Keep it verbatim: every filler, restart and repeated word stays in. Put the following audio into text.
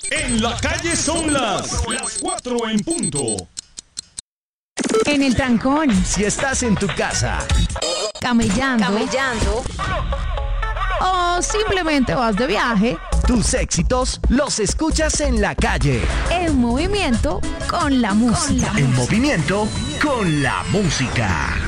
En la calle son las, las cuatro en punto. En el trancón. Si estás en tu casa. Camellando. Camellando. O simplemente vas de viaje. Tus éxitos los escuchas en la calle. En movimiento con la música. En movimiento con la música.